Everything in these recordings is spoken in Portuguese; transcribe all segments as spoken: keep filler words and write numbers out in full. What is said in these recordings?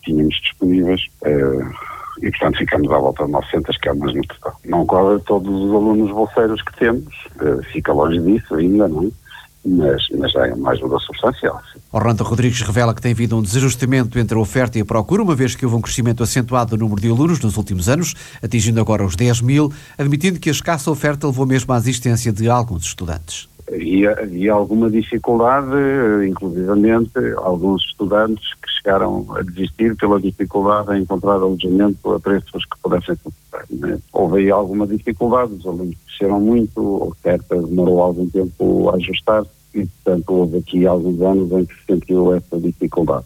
tínhamos disponíveis, uh, e portanto ficamos à volta de novecentas camas no total. Não cobre todos os alunos bolseiros que temos, uh, fica longe disso ainda, não é? Mas, mas é uma ajuda substancial. Sim. Orlando Rodrigues revela que tem havido um desajustamento entre a oferta e a procura, uma vez que houve um crescimento acentuado do número de alunos nos últimos anos, atingindo agora os dez mil, admitindo que a escassa oferta levou mesmo à existência de alguns estudantes. Havia, havia alguma dificuldade, inclusivamente alguns estudantes que chegaram a desistir pela dificuldade em encontrar alojamento a preços que pudessem suportar, né? Houve aí alguma dificuldade, os alunos cresceram muito, a oferta demorou algum tempo a ajustar e, portanto, houve aqui alguns anos em que se sentiu essa dificuldade.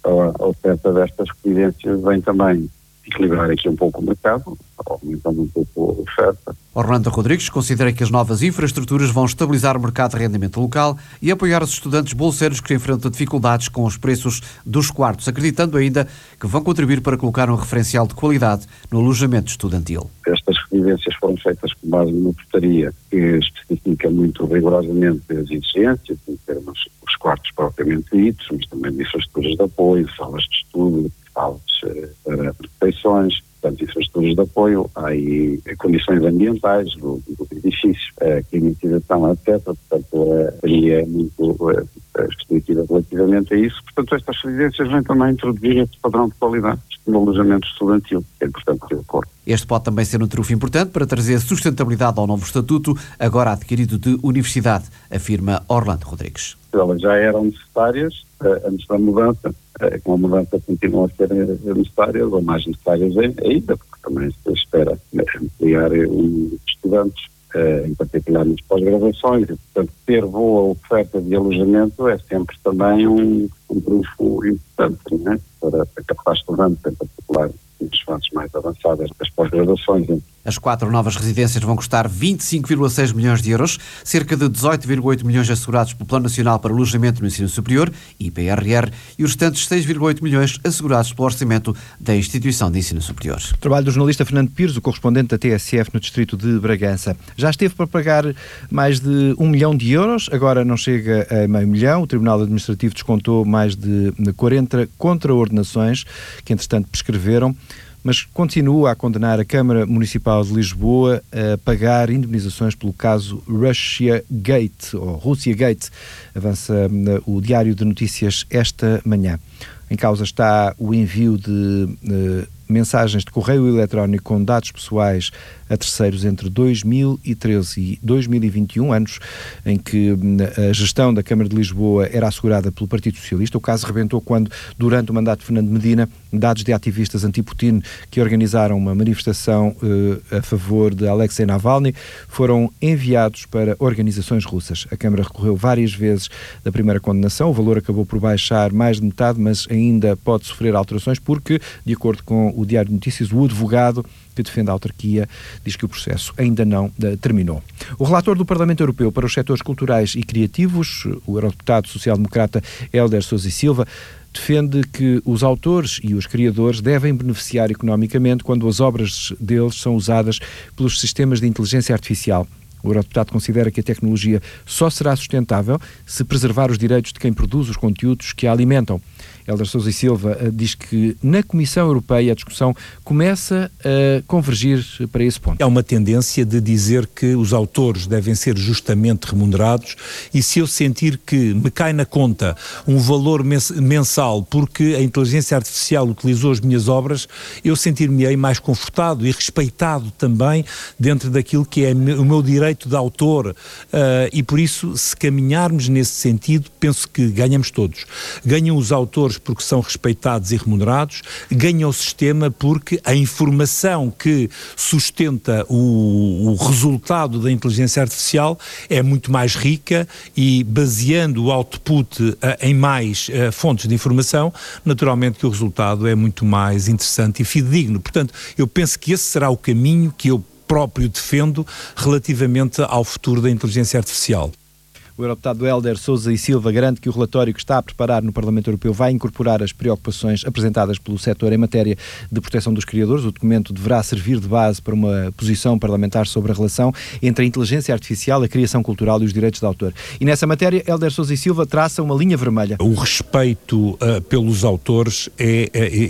A oferta destas residências vem também equilibrar aqui um pouco o mercado, aumentando um pouco a oferta. Orlando Rodrigues considera que as novas infraestruturas vão estabilizar o mercado de arrendamento local e apoiar os estudantes bolseiros que enfrentam dificuldades com os preços dos quartos, acreditando ainda que vão contribuir para colocar um referencial de qualidade no alojamento estudantil. Estas residências foram feitas com base numa portaria que especifica muito rigorosamente as exigências, em termos dos quartos propriamente ditos, mas também de infraestruturas de apoio, salas de estudo, salas para refeições, portanto, infraestruturas de apoio, há aí condições ambientais do, do edifício, a climatização, etcétera. Portanto, a área é muito restritiva relativamente a isso. Portanto, estas residências vêm também introduzir este padrão de qualidade no alojamento estudantil, que é importante ter acordo. Este pode também ser um trunfo importante para trazer sustentabilidade ao novo estatuto, agora adquirido de universidade, afirma Orlando Rodrigues. Elas já eram necessárias uh, antes da mudança, uh, com a mudança continuam a ser necessárias, ou mais necessárias ainda, porque também se espera ampliar um estudantes, uh, em particular nas pós-graduações, e portanto ter boa oferta de alojamento é sempre também um, um trunfo importante, não é? Para, para captar estudantes, em particular nas fases mais avançadas das pós-graduações. As quatro novas residências vão custar vinte e cinco vírgula seis milhões de euros, cerca de dezoito vírgula oito milhões assegurados pelo Plano Nacional para o Alojamento no Ensino Superior, I P R R, e os restantes seis vírgula oito milhões assegurados pelo orçamento da Instituição de Ensino Superior. Trabalho do jornalista Fernando Pires, o correspondente da T S F no distrito de Bragança. Já esteve para pagar mais de um milhão de euros, agora não chega a meio milhão. O Tribunal Administrativo descontou mais de quarenta contraordenações que, entretanto, prescreveram, mas continua a condenar a Câmara Municipal de Lisboa a pagar indemnizações pelo caso Russia Gate, ou Rússia Gate, avança o Diário de Notícias esta manhã. Em causa está o envio de uh, mensagens de correio eletrónico com dados pessoais a terceiros entre dois mil e treze e dois mil e vinte e um, anos em que a gestão da Câmara de Lisboa era assegurada pelo Partido Socialista. O caso rebentou quando, durante o mandato de Fernando Medina, dados de ativistas anti-Putin que organizaram uma manifestação uh, a favor de Alexei Navalny foram enviados para organizações russas. A Câmara recorreu várias vezes da primeira condenação. O valor acabou por baixar mais de metade, mas ainda pode sofrer alterações porque, de acordo com o Diário de Notícias, o advogado que defende a autarquia diz que o processo ainda não uh, terminou. O relator do Parlamento Europeu para os setores culturais e criativos, o eurodeputado social-democrata Hélder Sousa e Silva, defende que os autores e os criadores devem beneficiar economicamente quando as obras deles são usadas pelos sistemas de inteligência artificial. O eurodeputado considera que a tecnologia só será sustentável se preservar os direitos de quem produz os conteúdos que a alimentam. Hélder Sousa e Silva uh, diz que na Comissão Europeia a discussão começa a convergir para esse ponto. É uma tendência de dizer que os autores devem ser justamente remunerados e se eu sentir que me cai na conta um valor mens- mensal porque a inteligência artificial utilizou as minhas obras, eu sentir-me-ei mais confortado e respeitado também dentro daquilo que é o meu direito de autor uh, e por isso, se caminharmos nesse sentido, penso que ganhamos todos. Ganham os autores porque são respeitados e remunerados, ganha o sistema porque a informação que sustenta o, o resultado da inteligência artificial é muito mais rica e baseando o output uh, em mais uh, fontes de informação, naturalmente que o resultado é muito mais interessante e fidedigno. Portanto, eu penso que esse será o caminho que eu próprio defendo relativamente ao futuro da inteligência artificial. O eurodeputado Hélder Sousa e Silva garante que o relatório que está a preparar no Parlamento Europeu vai incorporar as preocupações apresentadas pelo setor em matéria de proteção dos criadores. O documento deverá servir de base para uma posição parlamentar sobre a relação entre a inteligência artificial, a criação cultural e os direitos de autor. E nessa matéria, Hélder Sousa e Silva traça uma linha vermelha. O respeito uh, pelos autores é, é,